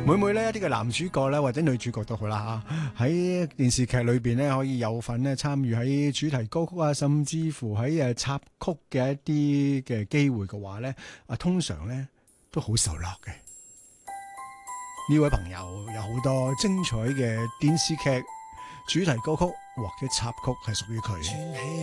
每每呢一啲嘅男主角咧或者女主角都好啦嚇，喺電視劇裏邊咧可以有份咧參與喺主題歌曲啊，甚至乎喺插曲嘅一啲嘅機會嘅話咧，通常咧都好受落嘅。呢位朋友有好多精彩嘅電視劇主題歌曲或者插曲係屬於佢。